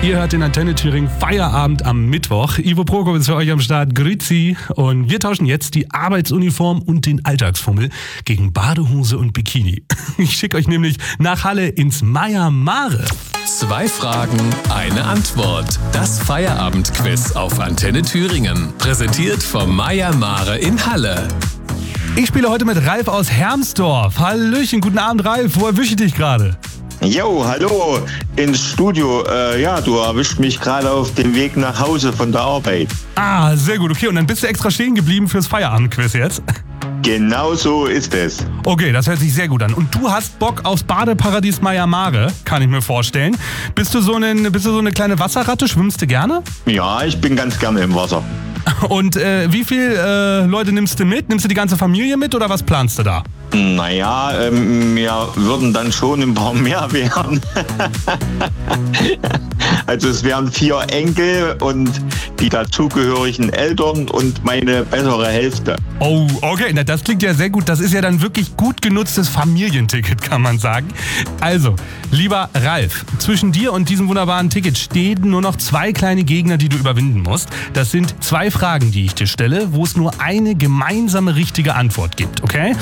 Ihr hört den Antenne Thüringen Feierabend am Mittwoch. Ivo Prokop ist für euch am Start. Grüezi. Und wir tauschen jetzt die Arbeitsuniform und den Alltagsfummel gegen Badehose und Bikini. Ich schicke euch nämlich nach Halle ins Maya Mare. 2 Fragen, eine Antwort. Das Feierabendquiz auf Antenne Thüringen. Präsentiert vom Maya Mare in Halle. Ich spiele heute mit Ralf aus Hermsdorf. Hallöchen, guten Abend Ralf. Wo erwische ich dich gerade? Jo, hallo ins Studio. Du erwischt mich gerade auf dem Weg nach Hause von der Arbeit. Ah, sehr gut. Okay, und dann bist du extra stehen geblieben fürs Feierabendquiz jetzt? Genau so ist es. Okay, das hört sich sehr gut an. Und du hast Bock aufs Badeparadies Maya Mare, kann ich mir vorstellen. Bist du so eine kleine Wasserratte? Schwimmst du gerne? Ja, ich bin ganz gerne im Wasser. Und wie viele Leute nimmst du mit? Nimmst du die ganze Familie mit oder was planst du da? Naja, wir würden dann schon ein paar mehr werden. Also es wären 4 Enkel und die dazugehörigen Eltern und meine bessere Hälfte. Oh, okay, na, das klingt ja sehr gut. Das ist ja dann wirklich gut genutztes Familienticket, kann man sagen. Also, lieber Ralf, zwischen dir und diesem wunderbaren Ticket stehen nur noch 2 kleine Gegner, die du überwinden musst. Das sind 2 Fragen, die ich dir stelle, wo es nur eine gemeinsame richtige Antwort gibt, okay?